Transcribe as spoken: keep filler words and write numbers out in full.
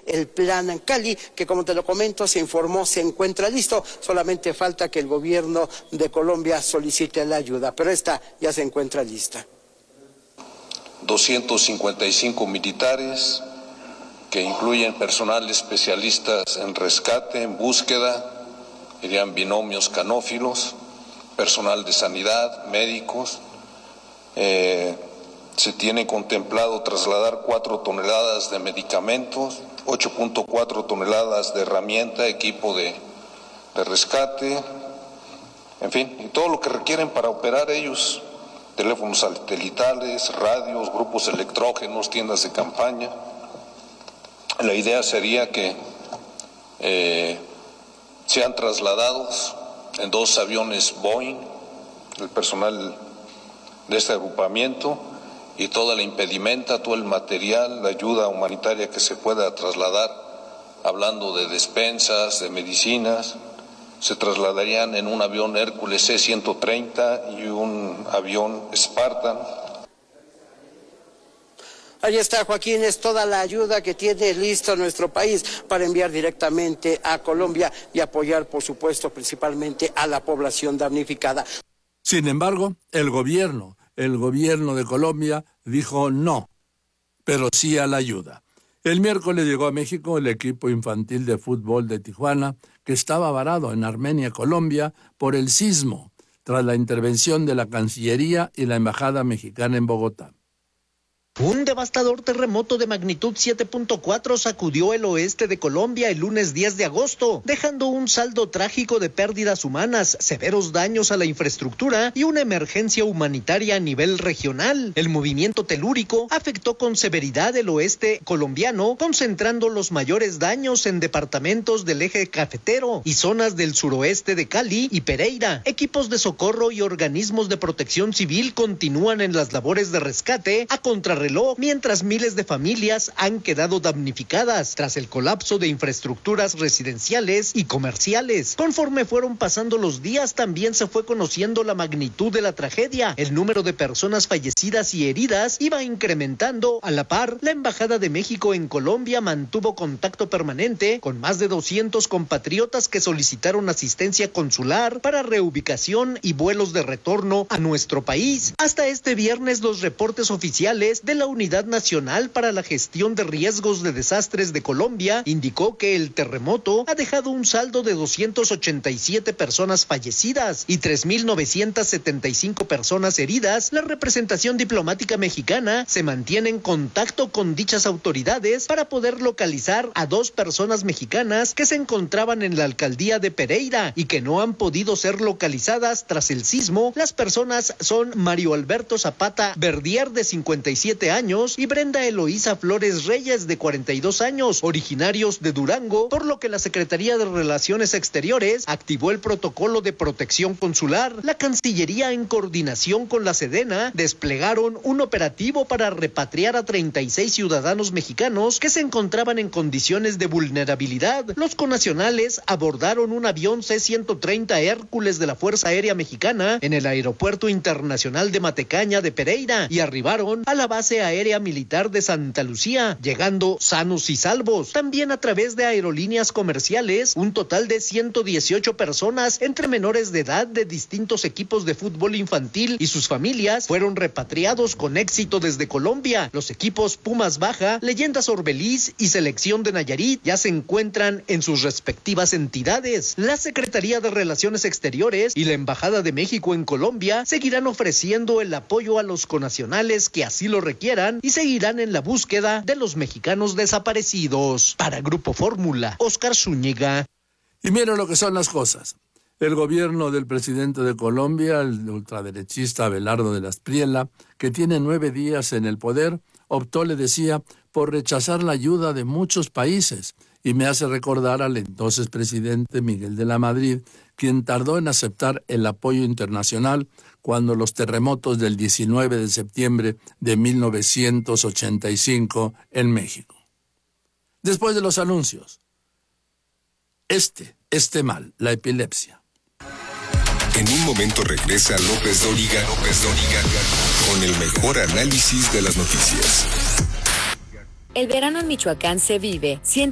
el plan Cali, que como te lo comento, se informó, se encuentra listo, solamente falta que el gobierno de Colombia solicite la ayuda, pero esta ya se encuentra lista. doscientos cincuenta y cinco militares, que incluyen personal especialistas en rescate, en búsqueda, irían binomios canófilos, personal de sanidad, médicos. Eh, se tiene contemplado trasladar cuatro toneladas de medicamentos, ocho punto cuatro toneladas de herramienta, equipo de, de rescate, en fin, y todo lo que requieren para operar ellos, teléfonos satelitales, radios, grupos electrógenos, tiendas de campaña. La idea sería que eh, sean trasladados en dos aviones Boeing, el personal de este agrupamiento y toda la impedimenta, todo el material, la ayuda humanitaria que se pueda trasladar, hablando de despensas, de medicinas, se trasladarían en un avión Hércules C ciento treinta y un avión Spartan. Ahí está, Joaquín, es toda la ayuda que tiene listo nuestro país para enviar directamente a Colombia y apoyar, por supuesto, principalmente a la población damnificada. Sin embargo, el gobierno, el gobierno de Colombia dijo no, pero sí a la ayuda. El miércoles llegó a México el equipo infantil de fútbol de Tijuana, que estaba varado en Armenia, Colombia, por el sismo, tras la intervención de la Cancillería y la Embajada Mexicana en Bogotá. Un devastador terremoto de magnitud siete punto cuatro sacudió el oeste de Colombia el lunes diez de agosto, dejando un saldo trágico de pérdidas humanas, severos daños a la infraestructura y una emergencia humanitaria a nivel regional. El movimiento telúrico afectó con severidad el oeste colombiano, concentrando los mayores daños en departamentos del eje cafetero y zonas del suroeste de Cali y Pereira. Equipos de socorro y organismos de protección civil continúan en las labores de rescate a contrarreloj, mientras miles de familias han quedado damnificadas tras el colapso de infraestructuras residenciales y comerciales. Conforme fueron pasando los días, también se fue conociendo la magnitud de la tragedia. El número de personas fallecidas y heridas iba incrementando. A la par, la Embajada de México en Colombia mantuvo contacto permanente con más de doscientos compatriotas que solicitaron asistencia consular para reubicación y vuelos de retorno a nuestro país. Hasta este viernes, los reportes oficiales de la Unidad Nacional para la Gestión de Riesgos de Desastres de Colombia indicó que el terremoto ha dejado un saldo de doscientas ochenta y siete personas fallecidas y tres mil novecientas setenta y cinco personas heridas. La representación diplomática mexicana se mantiene en contacto con dichas autoridades para poder localizar a dos personas mexicanas que se encontraban en la alcaldía de Pereira y que no han podido ser localizadas tras el sismo. Las personas son Mario Alberto Zapata Verdier, de cincuenta y siete años, y Brenda Eloísa Flores Reyes, de cuarenta y dos años, originarios de Durango, por lo que la Secretaría de Relaciones Exteriores activó el protocolo de protección consular. La Cancillería, en coordinación con la Sedena, desplegaron un operativo para repatriar a treinta y seis ciudadanos mexicanos que se encontraban en condiciones de vulnerabilidad. Los connacionales abordaron un avión C ciento treinta Hércules de la Fuerza Aérea Mexicana en el Aeropuerto Internacional de Matecaña de Pereira y arribaron a la base aérea militar de Santa Lucía, llegando sanos y salvos. También a través de aerolíneas comerciales, un total de ciento dieciocho personas entre menores de edad de distintos equipos de fútbol infantil y sus familias fueron repatriados con éxito desde Colombia. Los equipos Pumas Baja, Leyendas Orbeliz y Selección de Nayarit ya se encuentran en sus respectivas entidades. La Secretaría de Relaciones Exteriores y la Embajada de México en Colombia seguirán ofreciendo el apoyo a los connacionales que así lo requieran y seguirán en la búsqueda de los mexicanos desaparecidos. Para Grupo Fórmula, Óscar Zúñiga. Y miren lo que son las cosas. El gobierno del presidente de Colombia, el ultraderechista Abelardo de la Espriella, que tiene nueve días en el poder, optó, le decía, por rechazar la ayuda de muchos países, y me hace recordar al entonces presidente Miguel de la Madrid, quien tardó en aceptar el apoyo internacional cuando los terremotos del diecinueve de septiembre de mil novecientos ochenta y cinco en México. Después de los anuncios, este, este mal, la epilepsia. En un momento regresa López Dóriga, López Dóriga, con el mejor análisis de las noticias. El verano en Michoacán se vive.